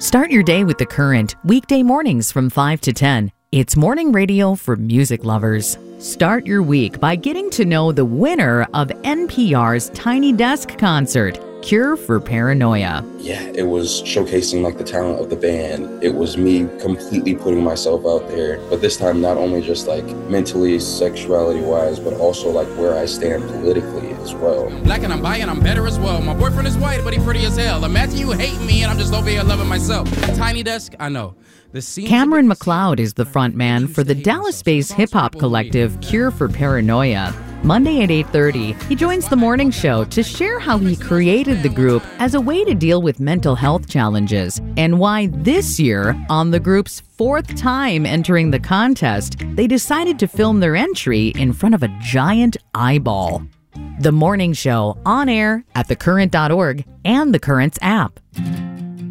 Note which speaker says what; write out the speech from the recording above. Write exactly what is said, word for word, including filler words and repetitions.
Speaker 1: Start your day with The Current, weekday mornings from five to ten. It's morning radio for music lovers. Start your week by getting to know the winner of N P R's Tiny Desk concert, Cure for Paranoia.
Speaker 2: Yeah, it was showcasing like the talent of the band. It was me completely putting myself out there, but this time not only just like mentally, sexuality-wise, but also like where I stand politically as well.
Speaker 3: Black and I'm bi and I'm better as well. My boyfriend is white, but he pretty as hell. Imagine you hate me and I'm just over here loving myself. Tiny Desk, I know.
Speaker 1: Cameron McLeod is the frontman for the Dallas-based hip-hop collective Cure for Paranoia. Monday at eight thirty, he joins the morning show to share how he created the group as a way to deal with mental health challenges and why this year, on the group's fourth time entering the contest, they decided to film their entry in front of a giant eyeball. The morning show on air at the current dot org and the Currents app.